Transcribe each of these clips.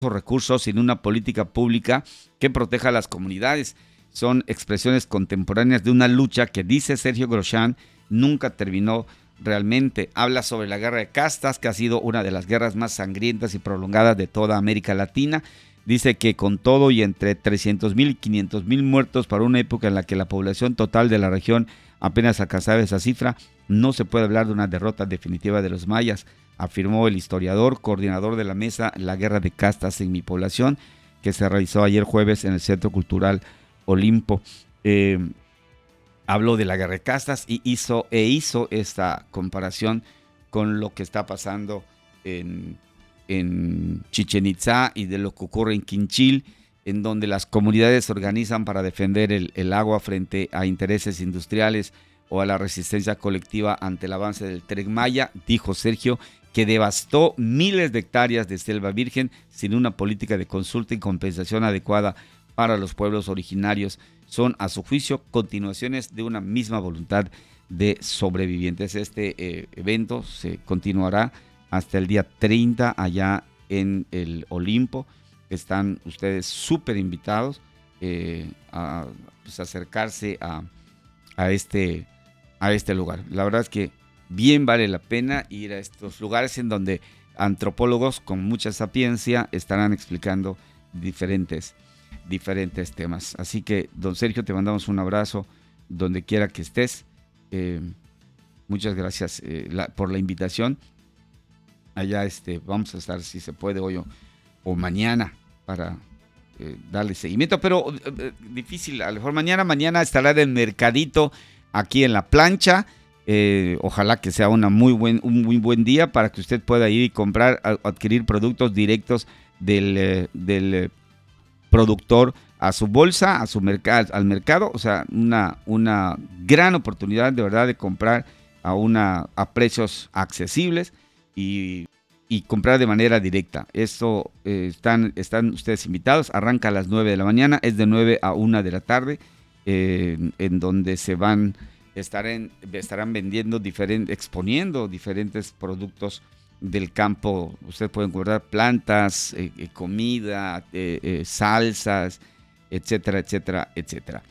recursos sin una política pública que proteja a las comunidades. Son expresiones contemporáneas de una lucha que, dice Sergio Groshans, nunca terminó realmente. Habla sobre la guerra de castas, que ha sido una de las guerras más sangrientas y prolongadas de toda América Latina. Dice que con todo y entre 300,000 y 500,000 muertos para una época en la que la población total de la región apenas alcanzaba esa cifra, no se puede hablar de una derrota definitiva de los mayas, afirmó el historiador, coordinador de la mesa La Guerra de Castas en mi población, que se realizó ayer jueves en el Centro Cultural Olimpo. Habló de la guerra de castas y hizo esta comparación con lo que está pasando en Chichén Itzá y de lo que ocurre en Quinchil, en donde las comunidades se organizan para defender el agua frente a intereses industriales o a la resistencia colectiva ante el avance del Tren Maya. Dijo Sergio que devastó miles de hectáreas de selva virgen sin una política de consulta y compensación adecuada para los pueblos originarios. Son, a su juicio, continuaciones de una misma voluntad de sobrevivientes. Este evento se continuará hasta el día 30 allá en el Olimpo. Están ustedes súper invitados a acercarse a este lugar. La verdad es que bien vale la pena ir a estos lugares en donde antropólogos con mucha sapiencia estarán explicando diferentes temas. Así que, don Sergio, te mandamos un abrazo donde quiera que estés. Muchas gracias por la invitación. Allá vamos a estar, si se puede, hoy o mañana para darle seguimiento, pero difícil, a lo mejor mañana estará en el mercadito aquí en La Plancha. Ojalá que sea un muy buen día para que usted pueda ir y comprar, adquirir productos directos del productor a su bolsa, a su al mercado. O sea, una gran oportunidad de verdad de comprar a precios accesibles y comprar de manera directa. Esto están ustedes invitados. Arranca a las 9 de la mañana, es de 9 a 1 de la tarde, en donde estarán vendiendo exponiendo diferentes productos del campo. Usted puede encontrar plantas, comida, salsas, etcétera, etcétera, etcétera.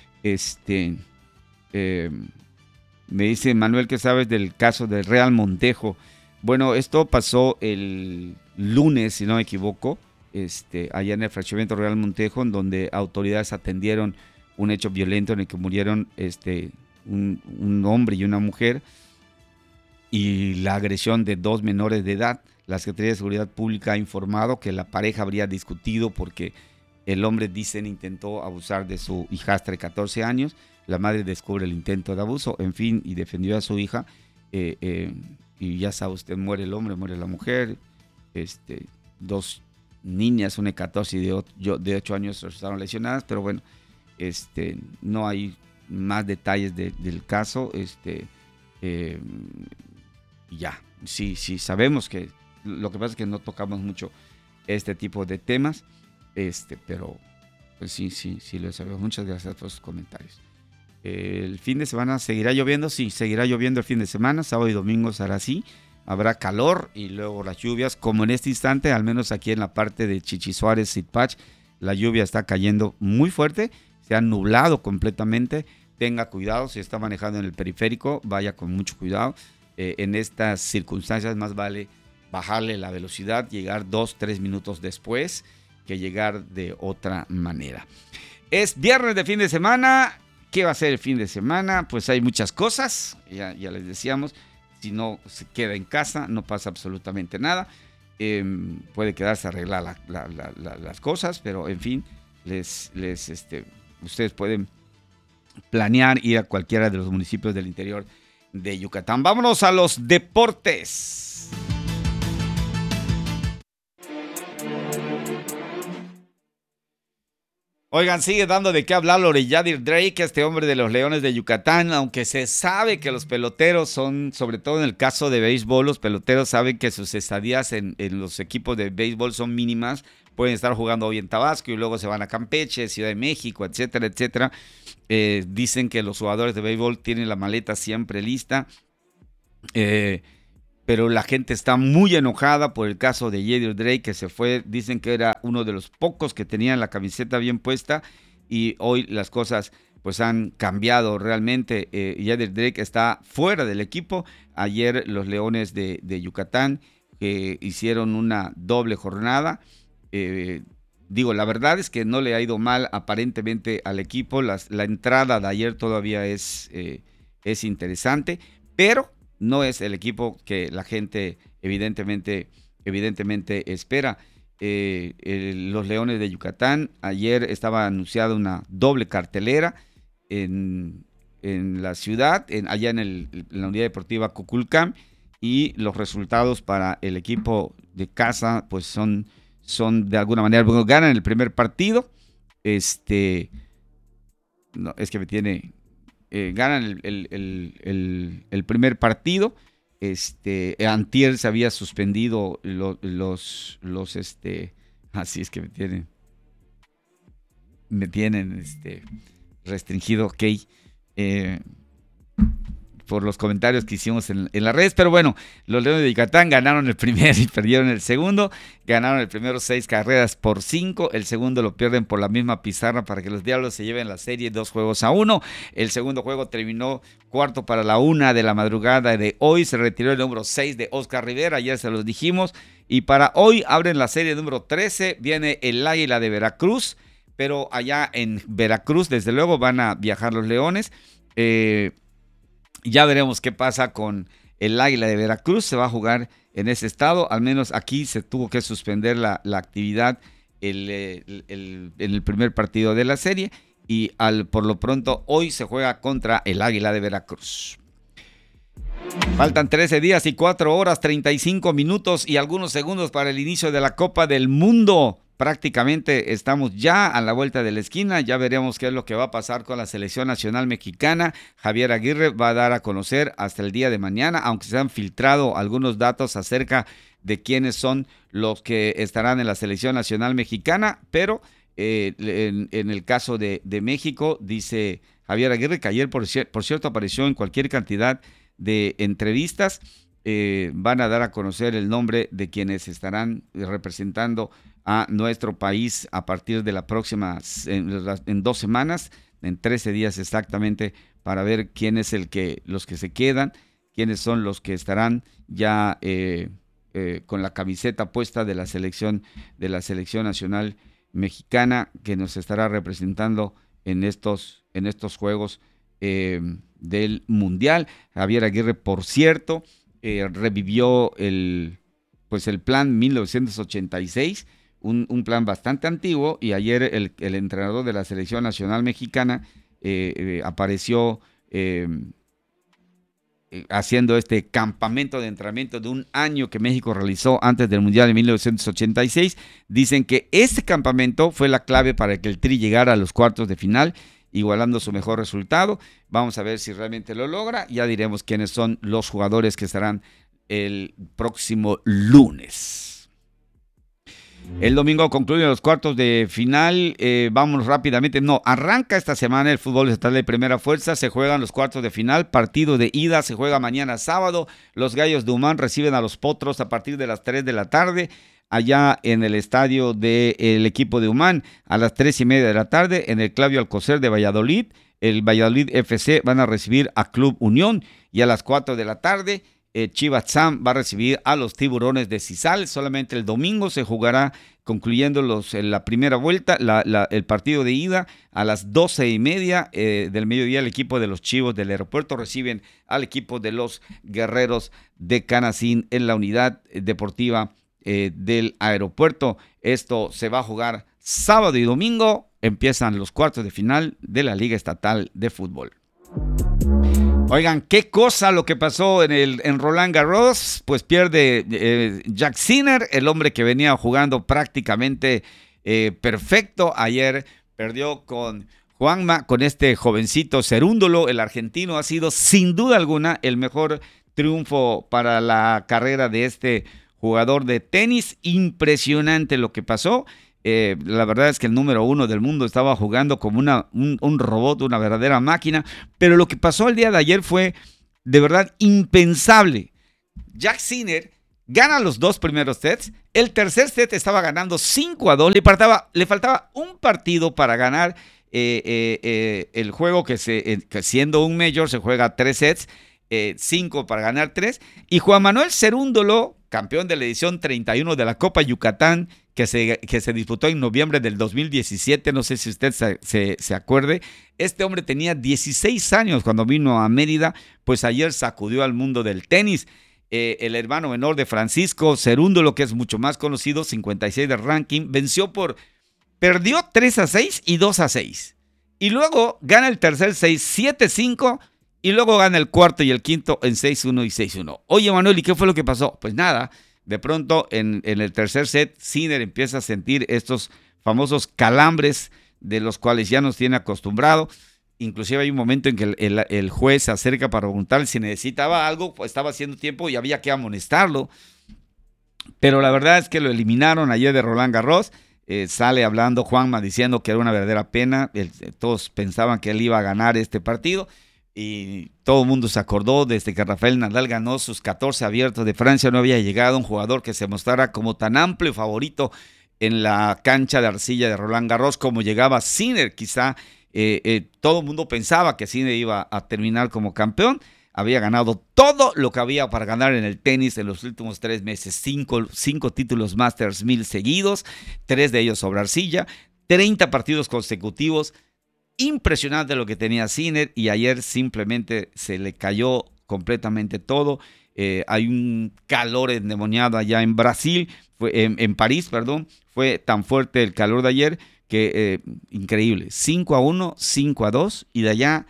Me dice Manuel que sabes del caso del Real Montejo. Bueno, esto pasó el lunes, si no me equivoco, allá en el fraccionamiento Real Montejo, en donde autoridades atendieron un hecho violento en el que murieron un hombre y una mujer, y la agresión de 2 menores de edad. La Secretaría de Seguridad Pública ha informado que la pareja habría discutido porque el hombre, dicen, intentó abusar de su hijastra de 14 años. La madre descubre el intento de abuso, en fin, y defendió a su hija. Y ya sabe usted, muere el hombre, muere la mujer. 2 niñas, una de 14 y de 8 años, resultaron lesionadas, pero bueno, no hay más detalles del caso. Ya, sí, sabemos que lo que pasa es que no tocamos mucho este tipo de temas, pero pues sí, lo sabemos. Muchas gracias por sus comentarios. El fin de semana seguirá lloviendo, sí, seguirá lloviendo el fin de semana, sábado y domingo será así, habrá calor y luego las lluvias, como en este instante, al menos aquí en la parte de Chichisuárez, Sitpach, la lluvia está cayendo muy fuerte, se ha nublado completamente. Tenga cuidado, si está manejando en el periférico, vaya con mucho cuidado. En estas circunstancias más vale bajarle la velocidad, llegar 2-3 minutos después que llegar de otra manera. Es viernes de fin de semana. ¿Qué va a ser el fin de semana? Pues hay muchas cosas, ya les decíamos. Si no se queda en casa, no pasa absolutamente nada. Puede quedarse a arreglar las cosas, pero en fin, ustedes pueden planear ir a cualquiera de los municipios del interior de Yucatán. Vámonos a los deportes. Oigan, sigue dando de qué hablar Loreyadir Drake, este hombre de los Leones de Yucatán, aunque se sabe que los peloteros son, sobre todo en el caso de béisbol, los peloteros saben que sus estadías en los equipos de béisbol son mínimas. Pueden estar jugando hoy en Tabasco y luego se van a Campeche, Ciudad de México, etcétera, etcétera. Dicen que los jugadores de béisbol tienen la maleta siempre lista. pero la gente está muy enojada por el caso de Yadir Drake, que se fue. Dicen que era uno de los pocos que tenían la camiseta bien puesta, y hoy las cosas pues han cambiado realmente. Yadir Drake está fuera del equipo. Ayer los Leones de Yucatán hicieron una doble jornada. La verdad es que no le ha ido mal aparentemente al equipo. La entrada de ayer todavía es interesante, pero no es el equipo que la gente evidentemente espera. Los Leones de Yucatán, ayer estaba anunciada una doble cartelera en la ciudad, allá en la Unidad Deportiva Kukulcán, y los resultados para el equipo de casa pues son de alguna manera, bueno, ganan el primer partido, no, es que me tiene... ganan el primer partido. Antier se había suspendido así es que me tienen restringido, ok, por los comentarios que hicimos en las redes. Pero bueno, los Leones de Yucatán ganaron el primero y perdieron el segundo. Ganaron el primero 6-5, el segundo lo pierden por la misma pizarra para que los Diablos se lleven la serie 2-1. El segundo juego terminó 1:45 de la madrugada de hoy. Se retiró el número 6 de Oscar Rivera, ya se los dijimos. Y para hoy abren la serie número 13, viene el Águila de Veracruz, pero allá en Veracruz desde luego van a viajar los Leones. Ya veremos qué pasa con el Águila de Veracruz. Se va a jugar en ese estado. Al menos aquí se tuvo que suspender la actividad en el primer partido de la serie. Y por lo pronto hoy se juega contra el Águila de Veracruz. Faltan 13 días y 4 horas, 35 minutos y algunos segundos para el inicio de la Copa del Mundo. Prácticamente estamos ya a la vuelta de la esquina. Ya veremos qué es lo que va a pasar con la selección nacional mexicana. Javier Aguirre va a dar a conocer hasta el día de mañana, aunque se han filtrado algunos datos acerca de quiénes son los que estarán en la selección nacional mexicana, pero en el caso de México, dice Javier Aguirre, que ayer por cierto apareció en cualquier cantidad de entrevistas. Van a dar a conocer el nombre de quienes estarán representando a nuestro país a partir de la próxima, en 2 semanas, en 13 días exactamente, para ver quién es los que se quedan, quiénes son los que estarán ya con la camiseta puesta de la selección nacional mexicana, que nos estará representando en estos juegos del Mundial. Javier Aguirre, por cierto, revivió el plan 1986, un plan bastante antiguo, y ayer el entrenador de la selección nacional mexicana apareció haciendo este campamento de entrenamiento de 1 año que México realizó antes del Mundial de 1986. Dicen que este campamento fue la clave para que el Tri llegara a los cuartos de final, igualando su mejor resultado. Vamos a ver si realmente lo logra. Ya diremos quiénes son los jugadores que estarán el próximo lunes. El domingo concluyen los cuartos de final. Vamos rápidamente. Arranca esta semana el fútbol estatal de primera fuerza. Se juegan los cuartos de final. Partido de ida se juega mañana sábado. Los Gallos de Humán reciben a los Potros a partir de las 3 de la tarde. Allá en el estadio del equipo de Humán, a las 3:30 de la tarde, en el Claudio Alcocer de Valladolid. El Valladolid FC van a recibir a Club Unión, y a las 4 de la tarde, Chivas Sam va a recibir a los Tiburones de Cizal. Solamente el domingo se jugará, concluyendo la primera vuelta, el partido de ida. A las 12:30 del mediodía, el equipo de los Chivos del Aeropuerto reciben al equipo de los Guerreros de Canacín en la unidad deportiva del Aeropuerto. Esto se va a jugar sábado y domingo. Empiezan los cuartos de final de la Liga Estatal de Fútbol. Oigan, qué cosa lo que pasó en Roland Garros. Pues pierde Jack Sinner, el hombre que venía jugando prácticamente perfecto. Ayer perdió con Juanma, con este jovencito Cerúndolo, el argentino. Ha sido sin duda alguna el mejor triunfo para la carrera de este jugador de tenis. Impresionante lo que pasó. La verdad es que el número 1 del mundo estaba jugando como un robot, una verdadera máquina. Pero lo que pasó el día de ayer fue de verdad impensable. Jack Sinner gana los 2 primeros sets. El tercer set estaba ganando 5-2. Le faltaba un partido para ganar el juego que siendo un major se juega 3 sets, 5 para ganar 3. Y Juan Manuel Cerúndolo, campeón de la edición 31 de la Copa Yucatán, que se disputó en noviembre del 2017, no sé si usted se acuerde. Este hombre tenía 16 años cuando vino a Mérida, pues ayer sacudió al mundo del tenis. El hermano menor de Francisco Cerúndolo, que es mucho más conocido, 56 de ranking, perdió 3-6 y 2-6. Y luego gana el tercer 6, 7-5, y luego gana el cuarto y el quinto en 6-1 y 6-1. Oye, Manuel, ¿y qué fue lo que pasó? Pues nada, de pronto en el tercer set, Sinner empieza a sentir estos famosos calambres de los cuales ya nos tiene acostumbrado. Inclusive hay un momento en que el juez se acerca para preguntarle si necesitaba algo, pues estaba haciendo tiempo y había que amonestarlo. Pero la verdad es que lo eliminaron ayer de Roland Garros. Sale hablando Juanma diciendo que era una verdadera pena. Todos pensaban que él iba a ganar este partido. Y todo el mundo se acordó desde que Rafael Nadal ganó sus 14 abiertos de Francia. No había llegado un jugador que se mostrara como tan amplio favorito en la cancha de arcilla de Roland Garros como llegaba Sinner. Quizá todo el mundo pensaba que Sinner iba a terminar como campeón. Había ganado todo lo que había para ganar en el tenis en los últimos 3 meses. 5 títulos Masters 1000 seguidos, 3 de ellos sobre arcilla, 30 partidos consecutivos. Impresionante lo que tenía Sinner, y ayer simplemente se le cayó completamente todo. Hay un calor endemoniado allá en Brasil, en París, perdón. Fue tan fuerte el calor de ayer que increíble. 5-1, 5-2, y de allá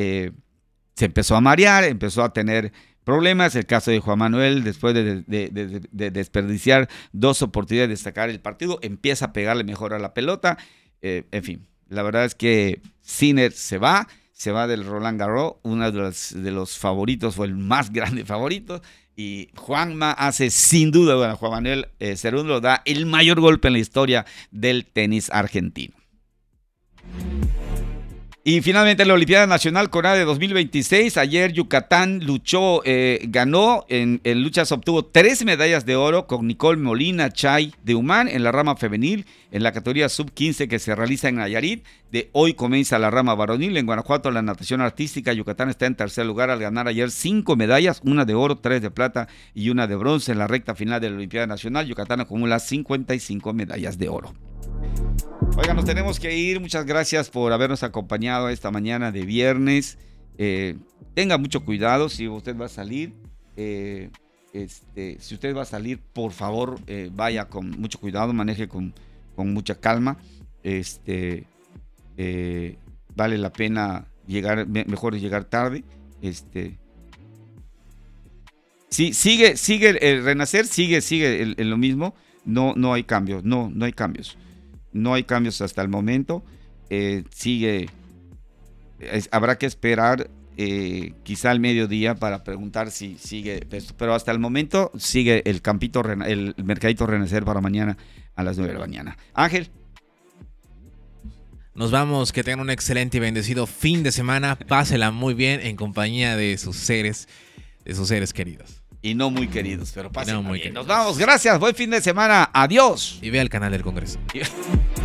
se empezó a marear, empezó a tener problemas. El caso de Juan Manuel, después de desperdiciar 2 oportunidades de sacar el partido, empieza a pegarle mejor a la pelota. En fin, la verdad es que Sinner se va del Roland Garros, uno de los favoritos, o el más grande favorito, y Juanma hace sin duda, bueno, Juan Manuel Cerúndolo da el mayor golpe en la historia del tenis argentino. Y finalmente la Olimpiada Nacional Corea de 2026, ayer Yucatán luchó, ganó, en luchas obtuvo 3 medallas de oro con Nicole Molina Chay de Humán en la rama femenil, en la categoría sub-15 que se realiza en Nayarit. De hoy comienza la rama varonil. En Guanajuato, la natación artística, Yucatán está en tercer lugar al ganar ayer 5 medallas, 1 de oro, 3 de plata y 1 de bronce. En la recta final de la Olimpiada Nacional, Yucatán acumula 55 medallas de oro. Oiga, nos tenemos que ir. Muchas gracias por habernos acompañado esta mañana de viernes. Tenga mucho cuidado si usted va a salir. Si usted va a salir, por favor, vaya con mucho cuidado, maneje con mucha calma. Vale la pena llegar, mejor es llegar tarde. Sí, sigue el Renacer, sigue en lo mismo. No hay cambios, no hay cambios. No hay cambios hasta el momento. Habrá que esperar quizá al mediodía para preguntar si sigue esto. Pero hasta el momento sigue el mercadito Renacer para mañana a las 9 de la mañana. Ángel. Nos vamos, que tengan un excelente y bendecido fin de semana. Pásela muy bien en compañía de sus seres queridos. Y no muy queridos, pero pásenla bien. Queridos. Nos vamos, gracias, buen fin de semana, adiós. Y ve al canal del Congreso.